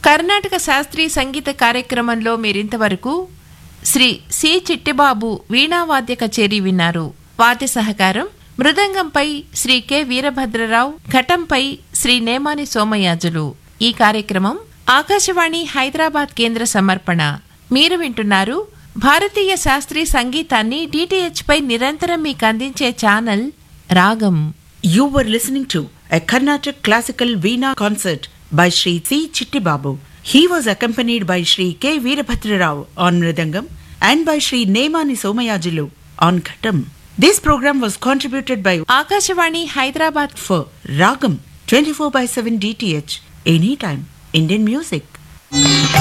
కర్ణాటక శాస్త్రీయ సంగీత కార్యక్రమంలో మీరింతవరకు శ్రీ సి చిట్టిబాబు వీణావాద్య కచేరీ విన్నారు. వాద్య సహకారం మృదంగంపై శ్రీ కె వీరభద్రరావు, ఘటంపై శ్రీ నేమాని సోమయాజులు. ఈ కార్యక్రమం ఆకాశవాణి హైదరాబాద్ కేంద్ర సమర్పణ. మీరు వింటున్నారు భారతీయ శాస్త్రీయ సంగీతాన్ని డిటిహెచ్ పై నిరంతరం మీకు అందించే ఛానల్ రాగం. You were listening to a Carnatic classical Veena concert by Sri C. Chittibabu. He was accompanied by Sri K. Veerabhadra Rao on Mridangam and by Sri Nemani Somayajilu on Ghatam. This program was contributed by Akashvani Hyderabad for Ragam 24/7 DTH. Anytime. Indian music.